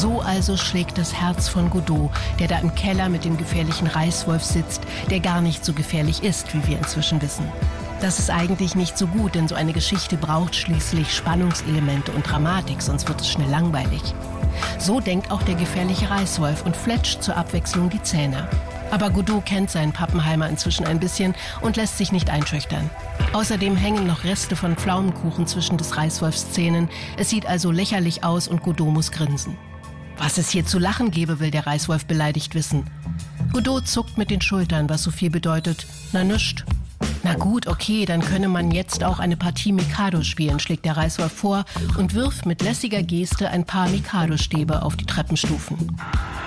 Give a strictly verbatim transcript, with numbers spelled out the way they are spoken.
So also schlägt das Herz von Godot, der da im Keller mit dem gefährlichen Reißwolf sitzt, der gar nicht so gefährlich ist, wie wir inzwischen wissen. Das ist eigentlich nicht so gut, denn so eine Geschichte braucht schließlich Spannungselemente und Dramatik, sonst wird es schnell langweilig. So denkt auch der gefährliche Reißwolf und fletscht zur Abwechslung die Zähne. Aber Godot kennt seinen Pappenheimer inzwischen ein bisschen und lässt sich nicht einschüchtern. Außerdem hängen noch Reste von Pflaumenkuchen zwischen des Reißwolfs Zähnen. Es sieht also lächerlich aus und Godot muss grinsen. Was es hier zu lachen gäbe, will der Reißwolf beleidigt wissen. Godot zuckt mit den Schultern, was so viel bedeutet, na nischt. Na gut, okay, dann könne man jetzt auch eine Partie Mikado spielen, schlägt der Reißwolf vor und wirft mit lässiger Geste ein paar Mikado-Stäbe auf die Treppenstufen.